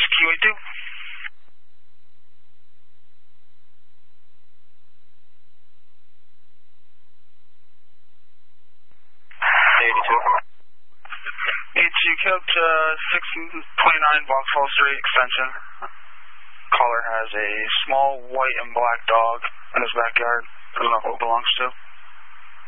QA2. 82 Coke to 629 Vauxhall Street Extension. Caller has a small white and black dog in his backyard. I don't know who it belongs to.